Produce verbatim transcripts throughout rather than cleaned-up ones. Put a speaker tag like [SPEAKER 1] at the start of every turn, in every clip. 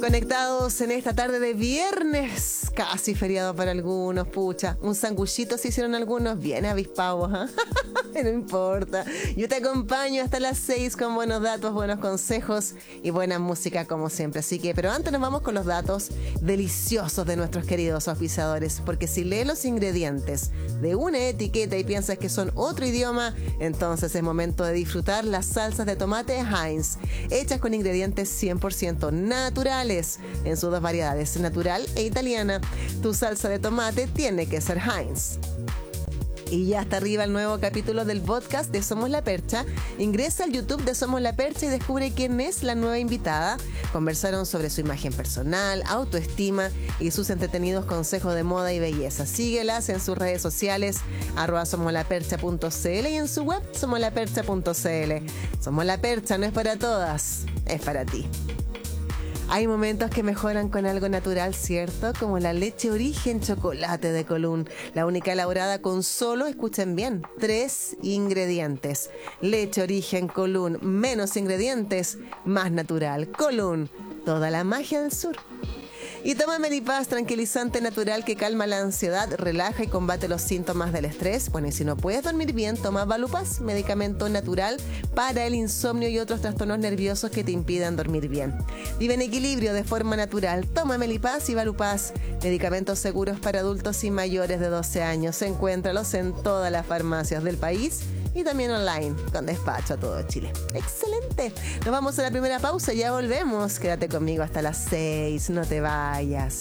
[SPEAKER 1] Conectados en esta tarde de viernes, casi feriado para algunos, pucha. Un sanguchito se hicieron algunos, bien avispados, ¿eh? No importa. Yo te acompaño hasta las seis con buenos datos, buenos consejos y buena música como siempre. Así que, pero antes nos vamos con los datos deliciosos de nuestros queridos auspiciadores, porque si lees los ingredientes de una etiqueta y piensas que son otro idioma, entonces es momento de disfrutar las salsas de tomate Heinz, hechas con ingredientes cien por ciento naturales en sus dos variedades, natural e italiana. Tu salsa de tomate tiene que ser Heinz. Y ya está arriba el nuevo capítulo del podcast de Somos la Percha. Ingresa al YouTube de Somos la Percha y descubre quién es la nueva invitada. Conversaron sobre su imagen personal, autoestima y sus entretenidos consejos de moda y belleza. Síguelas en sus redes sociales, arroba somolapercha punto cl, y en su web somolapercha punto cl. Somos la Percha, no es para todas, es para ti. Hay momentos que mejoran con algo natural, ¿cierto? Como la leche origen chocolate de Colún. La única elaborada con solo, escuchen bien, tres ingredientes. Leche origen Colún, menos ingredientes, más natural. Colún, toda la magia del sur. Y toma Melipaz, tranquilizante natural que calma la ansiedad, relaja y combate los síntomas del estrés. Bueno, y si no puedes dormir bien, toma Valupaz, medicamento natural para el insomnio y otros trastornos nerviosos que te impidan dormir bien. Vive en equilibrio de forma natural. Toma Melipaz y Valupaz, medicamentos seguros para adultos y mayores de doce años. Encuéntralos en todas las farmacias del país y también online, con despacho a todo Chile. ¡Excelente! Nos vamos a la primera pausa, ya volvemos. Quédate conmigo hasta las seis, no te vayas.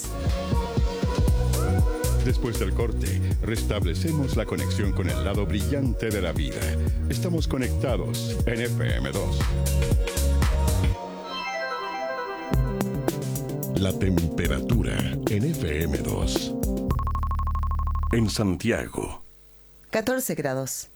[SPEAKER 2] Después del corte, restablecemos la conexión con el lado brillante de la vida. Estamos conectados en F M dos. La temperatura en F M dos. En Santiago,
[SPEAKER 1] catorce grados.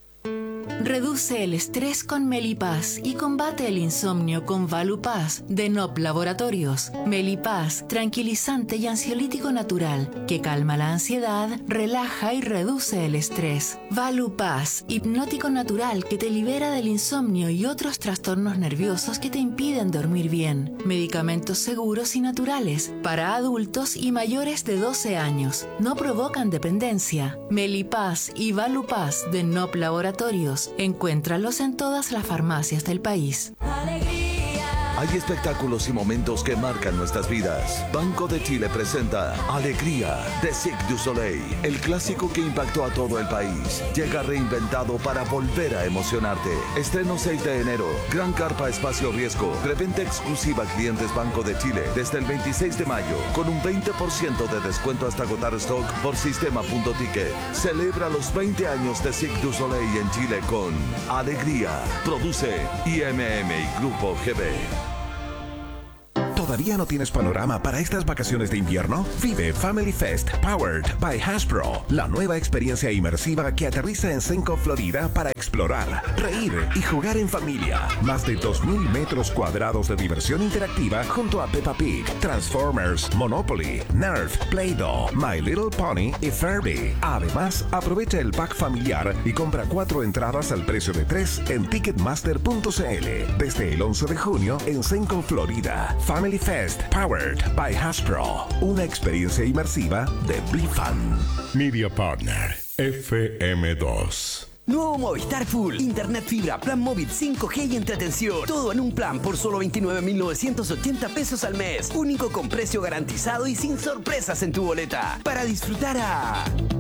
[SPEAKER 3] Reduce el estrés con Melipaz y combate el insomnio con Valupaz de N O P Laboratorios. Melipaz, tranquilizante y ansiolítico natural, que calma la ansiedad, relaja y reduce el estrés. Valupaz, hipnótico natural que te libera del insomnio y otros trastornos nerviosos que te impiden dormir bien. Medicamentos seguros y naturales para adultos y mayores de doce años. No provocan dependencia. Melipaz y Valupaz de N O P Laboratorios. Encuéntralos en todas las farmacias del país.
[SPEAKER 4] Hay espectáculos y momentos que marcan nuestras vidas. Banco de Chile presenta Alegría de Cirque du Soleil, el clásico que impactó a todo el país. Llega reinventado para volver a emocionarte. Estreno seis de enero. Gran carpa espacio riesgo. Preventa exclusiva a clientes Banco de Chile desde el veintiséis de mayo con un veinte por ciento de descuento hasta agotar stock por sistema punto ticket. Celebra los veinte años de Cirque du Soleil en Chile con Alegría. Produce I M M y Grupo G B.
[SPEAKER 5] ¿Todavía no tienes panorama para estas vacaciones de invierno? Vive Family Fest Powered by Hasbro, la nueva experiencia inmersiva que aterriza en Senco, Florida, para explorar, reír y jugar en familia. Más de dos mil metros cuadrados de diversión interactiva junto a Peppa Pig, Transformers, Monopoly, Nerf, Play-Doh, My Little Pony y Furby. Además, aprovecha el pack familiar y compra cuatro entradas al precio de tres en ticketmaster punto cl. Desde el once de junio en Senco, Florida. Family Fest Powered by Hasbro, una experiencia inmersiva de BeFun.
[SPEAKER 2] Media Partner F M dos.
[SPEAKER 6] Nuevo Movistar Full, internet fibra, plan móvil cinco G y entretención. Todo en un plan por solo veintinueve mil novecientos ochenta pesos al mes. Único con precio garantizado y sin sorpresas en tu boleta. Para disfrutar a...